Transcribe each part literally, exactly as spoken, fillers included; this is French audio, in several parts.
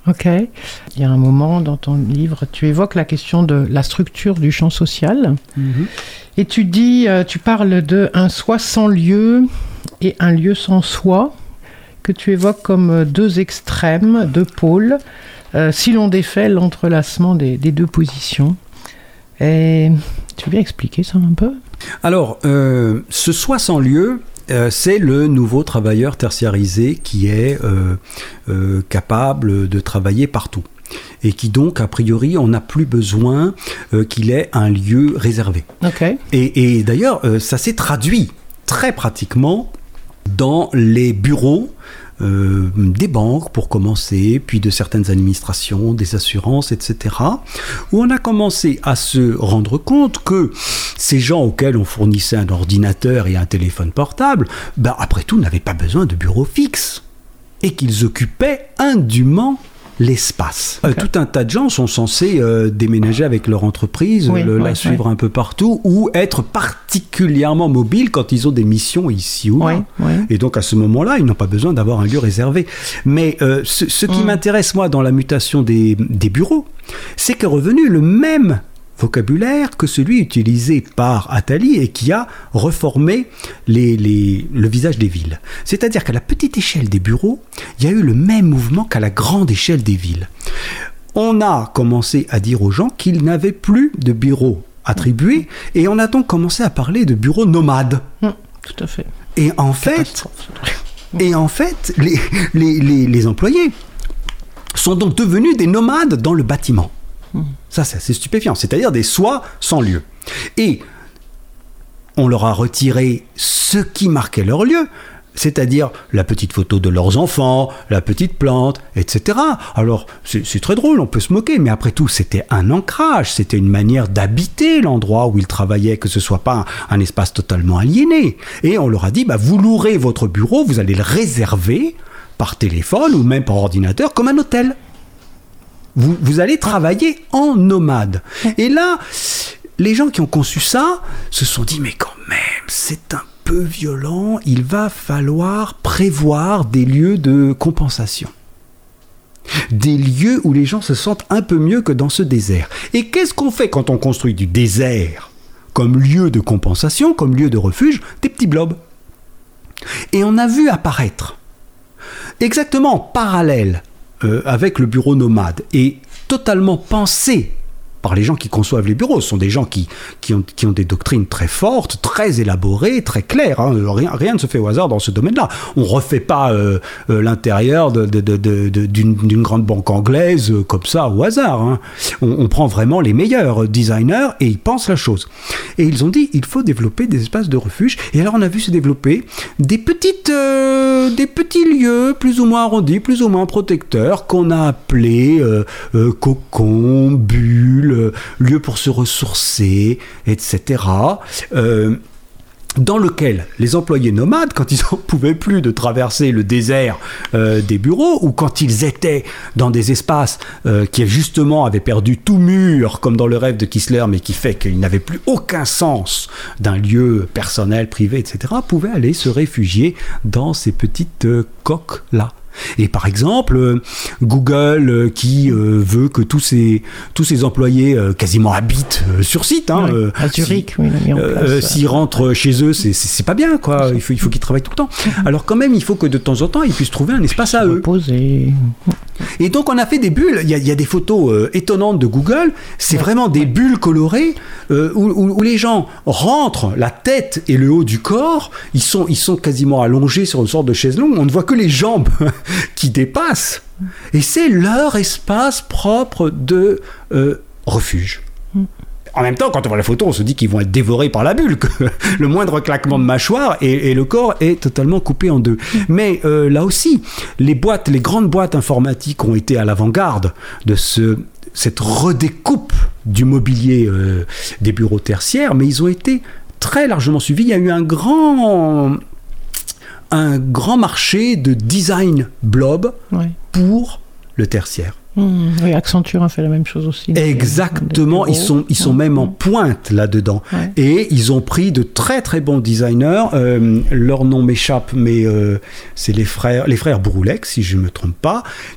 Ok. Il y a un moment dans ton livre, tu évoques la question de la structure du champ social. Mm-hmm. Et tu dis, euh, tu parles de un soi sans lieu et un lieu sans soi, que tu évoques comme deux extrêmes, deux pôles, euh, si l'on défait l'entrelacement des, des deux positions. Et tu veux bien expliquer ça un peu ? Alors, euh, ce soi sans lieu, euh, c'est le nouveau travailleur tertiarisé qui est euh, euh, capable de travailler partout. Et qui donc, a priori, on n'a plus besoin euh, qu'il ait un lieu réservé. Okay. Et, et d'ailleurs, euh, ça s'est traduit très pratiquement dans les bureaux euh, des banques, pour commencer, puis de certaines administrations, des assurances, et cetera, où on a commencé à se rendre compte que ces gens auxquels on fournissait un ordinateur et un téléphone portable, ben, après tout, n'avaient pas besoin de bureau fixe, et qu'ils occupaient indûment l'espace. Okay. Euh, tout un tas de gens sont censés euh, déménager avec leur entreprise, oui, le, oui, la suivre oui. un peu partout, ou être particulièrement mobiles quand ils ont des missions ici ou là. Oui, oui. Et donc à ce moment-là, ils n'ont pas besoin d'avoir un lieu réservé. Mais euh, ce, ce qui mmh. m'intéresse, moi, dans la mutation des, des bureaux, c'est qu'est revenu le même vocabulaire que celui utilisé par Attali et qui a reformé les, les, le visage des villes. C'est-à-dire qu'à la petite échelle des bureaux, il y a eu le même mouvement qu'à la grande échelle des villes. On a commencé à dire aux gens qu'ils n'avaient plus de bureaux attribués et on a donc commencé à parler de bureaux nomades. Mmh, tout à fait. Et en fait, et en fait les, les, les, les employés sont donc devenus des nomades dans le bâtiment. Ça, c'est assez stupéfiant. C'est-à-dire des soi sans lieu. Et on leur a retiré ce qui marquait leur lieu, c'est-à-dire la petite photo de leurs enfants, la petite plante, et cetera. Alors, c'est, c'est très drôle, on peut se moquer, mais après tout, c'était un ancrage, c'était une manière d'habiter l'endroit où ils travaillaient, que ce ne soit pas un, un espace totalement aliéné. Et on leur a dit, bah, vous louerez votre bureau, vous allez le réserver par téléphone ou même par ordinateur comme un hôtel. Vous, vous allez travailler en nomade. Et là, les gens qui ont conçu ça se sont dit, mais quand même, c'est un peu violent, il va falloir prévoir des lieux de compensation. Des lieux où les gens se sentent un peu mieux que dans ce désert. Et qu'est-ce qu'on fait quand on construit du désert comme lieu de compensation, comme lieu de refuge ? Des petits blobs. Et on a vu apparaître, exactement en parallèle, Euh, avec le bureau nomade et totalement pensé par les gens qui conçoivent les bureaux. Ce sont des gens qui, qui, ont, qui ont des doctrines très fortes, très élaborées, très claires. Hein. Rien, rien ne se fait au hasard dans ce domaine-là. On ne refait pas euh, euh, l'intérieur de, de, de, de, de, d'une, d'une grande banque anglaise euh, comme ça au hasard. Hein. On, on prend vraiment les meilleurs designers et ils pensent la chose. Et ils ont dit, il faut développer des espaces de refuge. Et alors on a vu se développer des, petites, euh, des petits lieux plus ou moins arrondis, plus ou moins protecteurs, qu'on a appelés euh, euh, cocons, bulles, lieu pour se ressourcer, et cetera, euh, dans lequel les employés nomades, quand ils n'en pouvaient plus de traverser le désert euh, des bureaux, ou quand ils étaient dans des espaces euh, qui justement avaient perdu tout mur, comme dans le rêve de Kistler, mais qui fait qu'ils n'avaient plus aucun sens d'un lieu personnel, privé, et cetera, pouvaient aller se réfugier dans ces petites euh, coques-là. Et par exemple, euh, Google euh, qui euh, veut que tous ses, tous ses employés euh, quasiment habitent euh, sur site. Hein, oui, euh, à Zurich, si, oui, il a mis en place. Euh, s'ils rentrent chez eux, c'est, c'est, c'est pas bien, quoi. Il faut, il faut qu'ils travaillent tout le temps. Alors quand même, il faut que de temps en temps, ils puissent trouver un espace à eux. Reposer. Et donc on a fait des bulles. Il y a, il y a des photos euh, étonnantes de Google. C'est ouais, vraiment des ouais. bulles colorées euh, où, où, où les gens rentrent la tête et le haut du corps. Ils sont, ils sont quasiment allongés sur une sorte de chaise longue. On ne voit que les jambes qui dépassent. Et c'est leur espace propre de euh, refuge. En même temps, quand on voit la photo, on se dit qu'ils vont être dévorés par la bulle, que le moindre claquement de mâchoire et, et le corps est totalement coupé en deux. Mais euh, là aussi, les boîtes, les grandes boîtes informatiques ont été à l'avant-garde de ce, cette redécoupe du mobilier euh, des bureaux tertiaires, mais ils ont été très largement suivis. Il y a eu un grand, un grand marché de design blob ouais. pour le tertiaire. Mmh, oui, Accenture a fait la même chose aussi. Exactement, des, des ils sont, ils sont mmh. même en pointe là-dedans. Ouais. Et ils ont pris de très très bons designers. Euh, leur nom m'échappe, mais euh, c'est les frères, les frères Broulex, si je ne me trompe pas,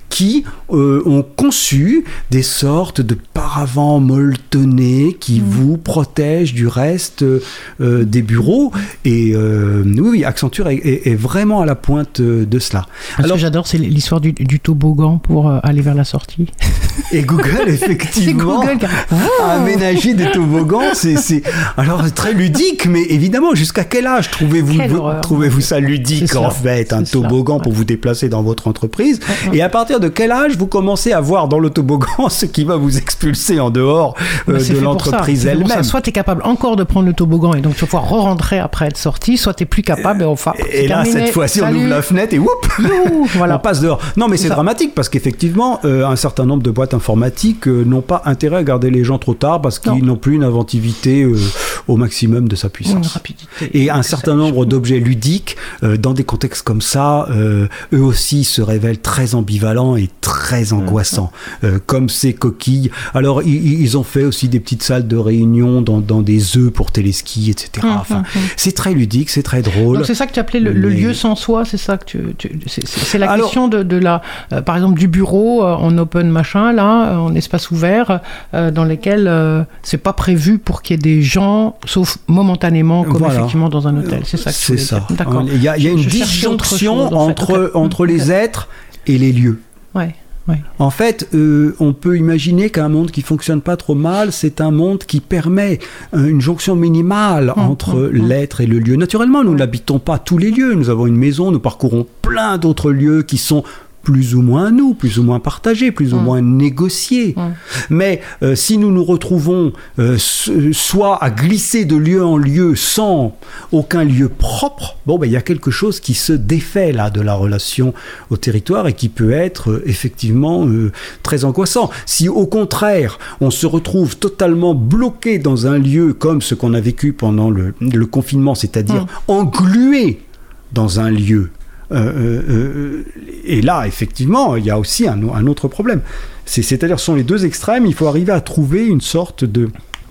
qui euh, ont conçu des sortes de paravents molletonnés qui mmh. vous protègent du reste euh, des bureaux. Et euh, oui, oui, Accenture est, est, est vraiment à la pointe de cela. Ce Alors, que j'adore, c'est l'histoire du, du toboggan pour euh, aller vers la sortie. Et Google, effectivement, Google, oh a aménagé des toboggans. C'est, c'est alors très ludique, mais évidemment, jusqu'à quel âge trouvez-vous, vous, trouvez-vous ça ludique en fait, un toboggan ouais. pour vous déplacer dans votre entreprise? Ouais, ouais. Et à partir de quel âge vous commencez à voir dans le toboggan ce qui va vous expulser en dehors euh, de l'entreprise elle-même? Soit tu es capable encore de prendre le toboggan et donc tu vas pouvoir re-rentrer après être sorti, soit tu n'es plus capable et enfin. Et là, terminé. Cette fois-ci, Salut. On ouvre la fenêtre et whoop, voilà. on passe dehors. Non, mais c'est, c'est dramatique parce qu'effectivement, euh, un certain nombre de boîtes informatiques euh, n'ont pas intérêt à garder les gens trop tard parce qu'ils non. n'ont plus une inventivité euh, au maximum de sa puissance. Et un certain nombre d'objets ludiques, euh, dans des contextes comme ça, euh, eux aussi se révèlent très ambivalents et très angoissants, euh, comme ces coquilles. Alors, ils, ils ont fait aussi des petites salles de réunion dans, dans des œufs pour téléski, et cetera. Enfin, c'est très ludique, c'est très drôle. Donc, c'est ça que tu appelais le, le Mais... lieu sans soi, c'est ça que tu... tu c'est, c'est la Alors, question de, de la... Euh, par exemple, du bureau euh, en open machin, là, en espace ouvert, euh, dans lesquels euh, c'est pas prévu pour qu'il y ait des gens, sauf momentanément, comme voilà. effectivement dans un hôtel. C'est ça que c'est ça. D'accord. Il y a, il y a une disjonction chose, entre, en fait. entre okay. les êtres et les lieux. Ouais. Ouais. En fait, euh, on peut imaginer qu'un monde qui fonctionne pas trop mal, c'est un monde qui permet euh, une jonction minimale mmh, entre mmh, l'être et le lieu. Naturellement, nous ouais. n'habitons pas tous les lieux. Nous avons une maison, nous parcourons plein d'autres lieux qui sont plus ou moins nous, plus ou moins partagés, plus mmh. ou moins négociés. Mmh. Mais euh, si nous nous retrouvons euh, soit à glisser de lieu en lieu sans aucun lieu propre, bon, ben, il y a quelque chose qui se défait là de la relation au territoire et qui peut être euh, effectivement euh, très angoissant. Si au contraire, on se retrouve totalement bloqué dans un lieu comme ce qu'on a vécu pendant le, le confinement, c'est-à-dire mmh. englué dans un lieu, Euh, euh, et là, effectivement, il y a aussi un, un autre problème. C'est, c'est-à-dire, ce sont les deux extrêmes. Il faut arriver à trouver une sorte de,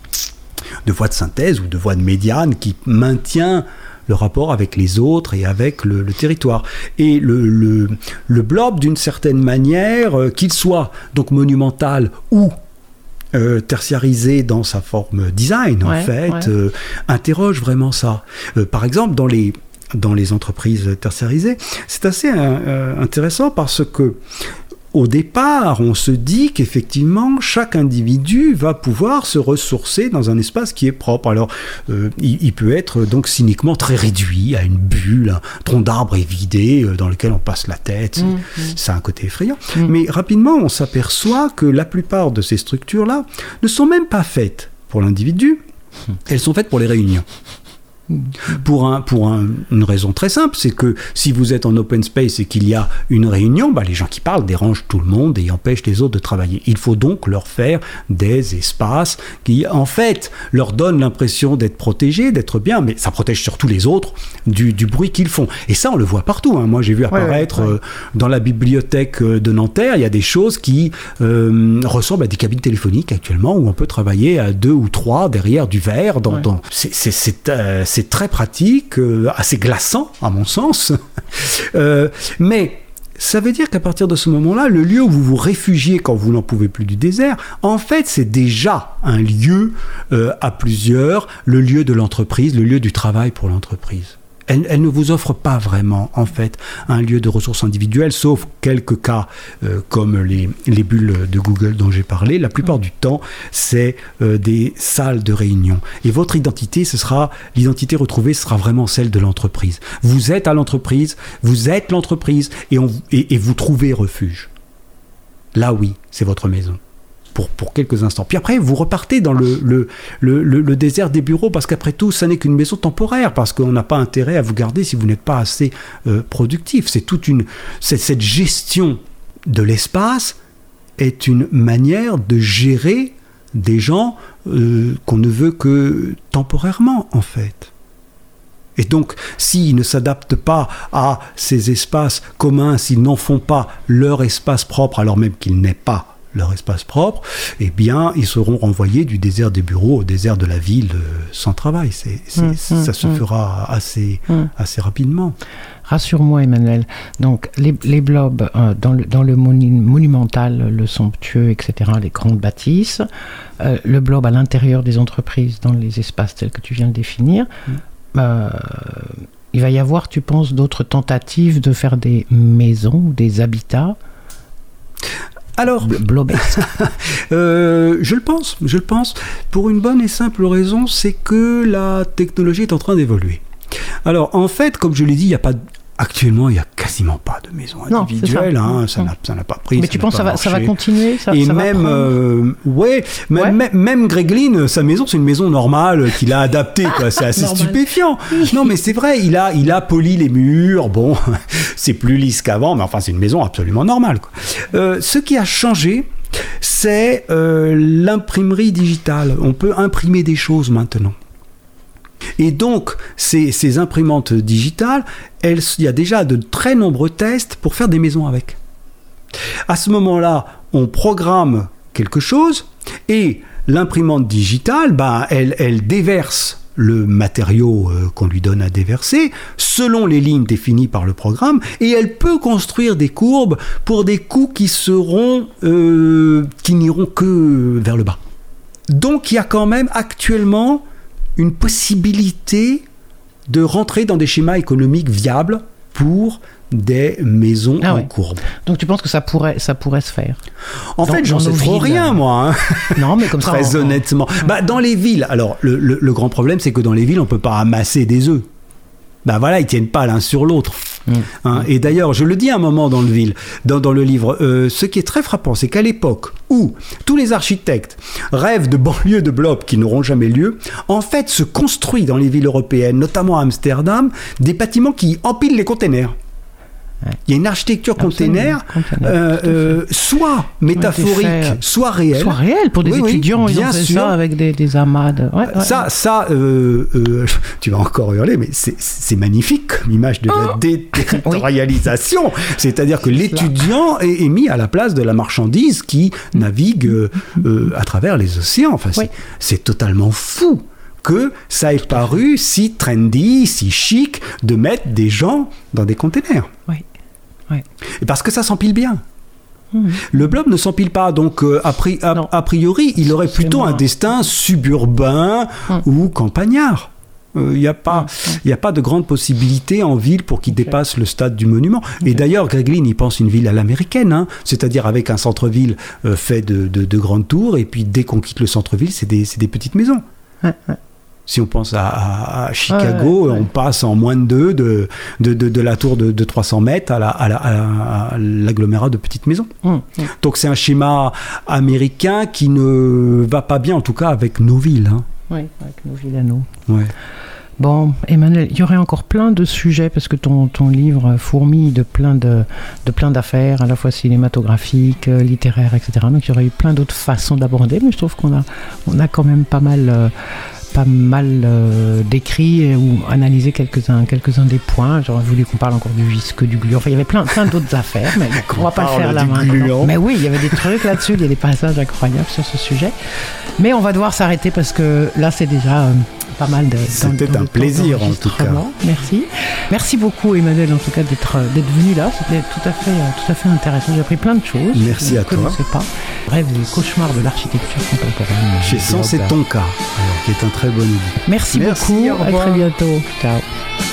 de voie de synthèse ou de voie de médiane qui maintient le rapport avec les autres et avec le, le territoire. Et le, le, le blob, d'une certaine manière, euh, qu'il soit donc monumental ou Euh, tertiarisé dans sa forme design, en ouais, fait, ouais. Euh, interroge vraiment ça. Euh, par exemple, dans les dans les entreprises tertiarisées, c'est assez euh, intéressant parce que au départ, on se dit qu'effectivement, chaque individu va pouvoir se ressourcer dans un espace qui est propre. Alors, euh, il, il peut être donc cyniquement très réduit à une bulle, un tronc d'arbre évidé euh, dans lequel on passe la tête. Mmh, mmh. C'est un côté effrayant. Mmh. Mais rapidement, on s'aperçoit que la plupart de ces structures-là ne sont même pas faites pour l'individu. Mmh. Elles sont faites pour les réunions. Pour, un, pour un, une raison très simple, c'est que si vous êtes en open space et qu'il y a une réunion, bah les gens qui parlent dérangent tout le monde et empêchent les autres de travailler. Il faut donc leur faire des espaces qui, en fait, leur donnent l'impression d'être protégés, d'être bien, mais ça protège surtout les autres du, du bruit qu'ils font. Et ça, on le voit partout. Hein. Moi, j'ai vu apparaître ouais, ouais, ouais. Euh, dans la bibliothèque de Nanterre, il y a des choses qui euh, ressemblent à des cabines téléphoniques actuellement où on peut travailler à deux ou trois derrière du verre. Dans, ouais. dans, c'est, c'est, c'est, euh, c'est C'est très pratique, euh, assez glaçant à mon sens. euh, mais ça veut dire qu'à partir de ce moment-là, le lieu où vous vous réfugiez quand vous n'en pouvez plus du désert, en fait, c'est déjà un lieu euh, à plusieurs, le lieu de l'entreprise, le lieu du travail pour l'entreprise. Elle, elle ne vous offre pas vraiment, en fait, un lieu de ressources individuelles, sauf quelques cas euh, comme les, les bulles de Google dont j'ai parlé. La plupart du temps, c'est euh, des salles de réunion. Et votre identité, ce sera, l'identité retrouvée, ce sera vraiment celle de l'entreprise. Vous êtes à l'entreprise, vous êtes l'entreprise, et, on, et, et vous trouvez refuge. Là, oui, c'est votre maison. Pour, pour quelques instants. Puis après, vous repartez dans le, le, le, le, le désert des bureaux, parce qu'après tout, ça n'est qu'une maison temporaire, parce qu'on n'a pas intérêt à vous garder si vous n'êtes pas assez euh, productif. C'est toute une... C'est, cette gestion de l'espace est une manière de gérer des gens euh, qu'on ne veut que temporairement, en fait. Et donc, s'ils ne s'adaptent pas à ces espaces communs, s'ils n'en font pas leur espace propre, alors même qu'il n'est pas leur espace propre, eh bien, ils seront renvoyés du désert des bureaux au désert de la ville euh, sans travail. C'est, c'est, mmh, ça mmh, se mmh. fera assez, mmh. assez rapidement. Rassure-moi, Emmanuel. Donc, les, les blobs euh, dans le, dans le monu- monumental, le somptueux, et cetera, les grandes bâtisses, euh, le blob à l'intérieur des entreprises, dans les espaces tels que tu viens de définir, mmh. euh, il va y avoir, tu penses, d'autres tentatives de faire des maisons, des habitats Alors, blobesques euh, je le pense, je le pense, pour une bonne et simple raison, c'est que la technologie est en train d'évoluer. Alors, en fait, comme je l'ai dit, il n'y a pas... Actuellement, il n'y a quasiment pas de maison individuelle, ça. Hein, ça, n'a, ça n'a pas pris. Mais tu penses que ça, ça va continuer ça, Et ça même, va euh, ouais, même, ouais. Même, même Greg Lynn, sa maison, c'est une maison normale qu'il a adaptée, quoi. C'est assez stupéfiant. Non, mais c'est vrai, il a, il a poli les murs, bon, c'est plus lisse qu'avant, mais enfin, c'est une maison absolument normale, quoi. Euh, ce qui a changé, c'est euh, l'imprimerie digitale. On peut imprimer des choses maintenant. Et donc, ces, ces imprimantes digitales, elles, il y a déjà de très nombreux tests pour faire des maisons avec. À ce moment-là, on programme quelque chose et l'imprimante digitale, bah, elle, elle déverse le matériau euh, qu'on lui donne à déverser selon les lignes définies par le programme et elle peut construire des courbes pour des coûts qui seront, euh, qui n'iront que vers le bas. Donc, il y a quand même actuellement une possibilité de rentrer dans des schémas économiques viables pour des maisons ah en ouais. courbe. Donc tu penses que ça pourrait, ça pourrait se faire? En dans, fait, j'en sais trop villes, rien, moi. Hein. Non, mais comme ça. Très en... honnêtement. En... Bah, dans les villes, alors le, le, le grand problème, c'est que dans les villes, on ne peut pas amasser des œufs. Ben voilà, ils tiennent pas l'un sur l'autre. Mmh. Hein, et d'ailleurs, je le dis à un moment dans le, ville, dans, dans le livre, euh, ce qui est très frappant, c'est qu'à l'époque où tous les architectes rêvent de banlieues de blobs qui n'auront jamais lieu, en fait, se construit dans les villes européennes, notamment à Amsterdam, des bâtiments qui empilent les containers. Ouais. Il y a une architecture container, euh, euh, soit métaphorique, ouais, soit réelle. Soit réelle pour des oui, étudiants, oui, ils ont fait sûr. Ça avec des, des amas de... ouais, ouais, ça, ouais. ça euh, euh, tu vas encore hurler, mais c'est, c'est magnifique comme image de oh la déterritorialisation. Oui. C'est-à-dire que l'étudiant est, est mis à la place de la marchandise qui navigue euh, euh, à travers les océans. Enfin, c'est, oui. c'est totalement fou que ça ait paru si trendy, si chic de mettre des gens dans des containers. Oui. Ouais. Parce que ça s'empile bien. Mmh. Le blob ne s'empile pas, donc euh, a, pri- a, a priori, il aurait plutôt moi. un destin suburbain mmh. ou campagnard. Il euh, n'y a, mmh. a pas de grande possibilité en ville pour qu'il okay. dépasse le stade du monument. Okay. Et d'ailleurs, Greg Lynn, il pense une ville à l'américaine, hein, c'est-à-dire avec un centre-ville euh, fait de, de, de grandes tours, et puis dès qu'on quitte le centre-ville, c'est des, c'est des petites maisons. Ouais, ouais. Si on pense à, à, à Chicago, ouais, ouais, ouais. on passe en moins de deux de, de, de, de la tour de, de trois cents mètres à, la, à, la, à l'agglomérat de petites maisons. Mmh, mmh. Donc c'est un schéma américain qui ne va pas bien, en tout cas avec nos villes. Hein. Oui, avec nos villes à nous. Ouais. Bon, Emmanuel, il y aurait encore plein de sujets parce que ton, ton livre fourmille de plein, de, de plein d'affaires, à la fois cinématographiques, littéraires, et cetera. Donc il y aurait eu plein d'autres façons d'aborder, mais je trouve qu'on a, on a quand même pas mal... Euh, pas mal euh, décrit ou analysé quelques-uns, quelques-uns des points. J'aurais voulu qu'on parle encore du visque, du gluant. Enfin, il y avait plein, plein d'autres affaires, mais on va pas le faire là maintenant. Mais oui, il y avait des trucs là-dessus, il y a des passages incroyables sur ce sujet. Mais on va devoir s'arrêter parce que là, c'est déjà euh, pas mal de... C'était dans, dans un plaisir, en tout cas. Merci. Merci beaucoup, Emmanuel, en tout cas, d'être, d'être venu là. C'était tout à fait, tout à fait intéressant. J'ai appris plein de choses. Merci à toi. Je ne connaissais pas. Rêve des cauchemars de l'architecture contemporaine. Chez Sens et Tonka, alors, qui est un très bon livre. Merci, Merci beaucoup. À très bientôt. Ciao.